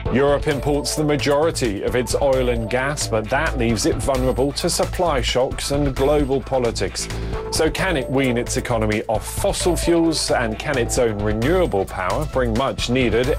Europe imports the majority of its oil and gas, but that leaves it vulnerable to supply shocks and global politics. So can it wean its economy off fossil fuels, and can its own renewable power bring much needed